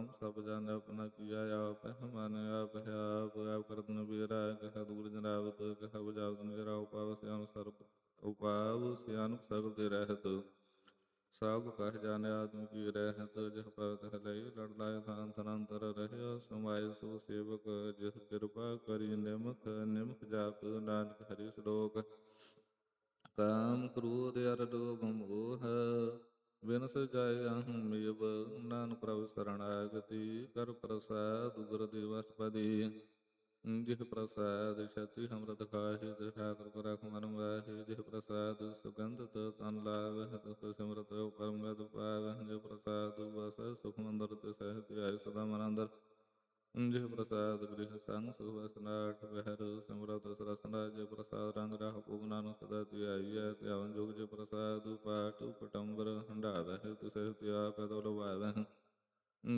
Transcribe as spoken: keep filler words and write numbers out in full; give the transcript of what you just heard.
ਰਾਮ ਸਭ ਜਨ ਆਪਣਾ ਕੀਆ ਆਪ ਹਮਾਨੇ ਆਪ ਹੈ ਆਪ ਆਪ ਕਰਤਨ ਬੀਰਾ ਕਹਾ ਦੂਰ ਜਨਾਵਤ ਕਹਾ ਬਜਾਵਤ ਨਿਰਾ ਉਪਾਵ ਸਿਆਨ ਸਰਬ ਉਪਾਵ ਸਿਆਨ ਸਗਲ ਤੇ ਰਹਿਤ ਸਭ ਕਹ ਜਾਣੇ ਆਦਮੀ ਕੀ ਰਹਿਤ ਜਿਹ ਪਰ ਤਹ ਲਈ ਲੜ ਲਾਇ ਥਾਨ ਤਨੰਤਰ ਰਹਿ ਸਮਾਇ ਸੋ ਸੇਵਕ ਜਿਹ ਕਿਰਪਾ ਕਰੀ ਨਿਮਖ ਨਿਮਖ ਜਾਪ ਨਾਨਕ ਹਰੀ ਸ਼ਲੋਕ ਕਾਮ ਕ੍ਰੋਧ ਅਰ ਲੋਭ ਮੋਹ ਬਿਨਸ ਜਾਇ ਅਹੰ ਮੇਵ ਨਾਨਕ ਪ੍ਰਭ ਸਰਣਾਗਤੀ ਕਰ ਪ੍ਰਸਾਦ ਗੁਰਦੇਵ ਅਸ਼ਟਪਦੀ ਜਿਹ ਪ੍ਰਸਾਦ ਛਤੀ ਅੰਮ੍ਰਿਤ ਖਾਹਿ ਤਿਹ ਠਾਕੁਰ ਕੋ ਰਖ ਮਨ ਮਾਹਿ ਜਿਹ ਪ੍ਰਸਾਦ ਸੁਗੰਧਿਤ ਤਨ ਲਾਵਹਿ ਤਿਹ ਸਿਮਰਤ ਪਰਮ ਗਤ ਪਾਵਹਿ ਜਿਹ ਪ੍ਰਸਾਦ ਵਸ ਸੁਖ ਮੰਦਰ ਤਿਸ ਧਿਆਇ ਸਦਾ ਮਨ ਅੰਦਰ ਜਿਹ ਪ੍ਰਸਾਦ ਗ੍ਰਹਿ ਸੰਗ ਸੁਖ ਵਸਨਾਠ ਬਹਿਰ ਸਿਮਰਤ ਸਰਸਨਾ ਜਿਹ ਪ੍ਰਸਾਦ ਰੰਗ ਰਾਹ ਭੋਗ ਨਾਨਕ ਸਦਾ ਧਿਆਈਐ ਧਿਆਵਨ ਜੋਗ ਜਿਹ ਪ੍ਰਸਾਦ ਪਾਟ ਪਟੰਬਰ ਹੰਢਾਵਹਿ ਤਿਸ ਧਿਆ ਪੈਦੋ ਲਵਾਵਹਿ